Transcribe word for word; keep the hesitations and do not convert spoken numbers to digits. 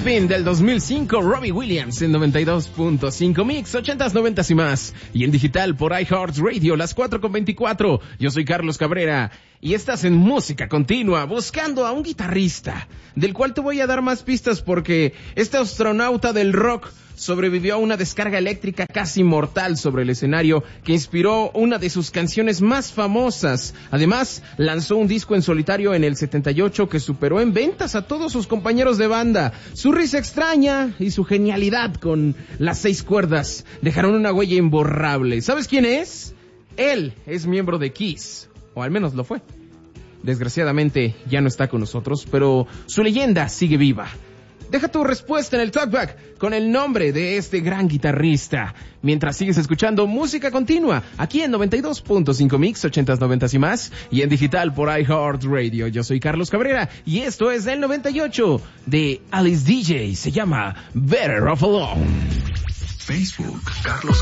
Stepping del dos mil cinco, Robbie Williams en noventa y dos punto cinco Mix, ochentas, noventas y más. Y en digital por iHeartRadio, las cuatro con veinticuatro. Yo soy Carlos Cabrera y estás en Música Continua buscando a un guitarrista, del cual te voy a dar más pistas porque este astronauta del rock sobrevivió a una descarga eléctrica casi mortal sobre el escenario que inspiró una de sus canciones más famosas. Además, lanzó un disco en solitario en el setenta y ocho que superó en ventas a todos sus compañeros de banda. Su risa extraña y su genialidad con las seis cuerdas dejaron una huella imborrable. ¿Sabes quién es? Él es miembro de Kiss, o al menos lo fue. Desgraciadamente ya no está con nosotros, pero su leyenda sigue viva. Deja tu respuesta en el talkback con el nombre de este gran guitarrista, mientras sigues escuchando Música Continua, aquí en noventa y dos punto cinco Mix, ochentas, noventas y más, y en digital por iHeartRadio. Yo soy Carlos Cabrera, y esto es del noventa y ocho de Alice D J, se llama Better Off Alone. Facebook, Carlos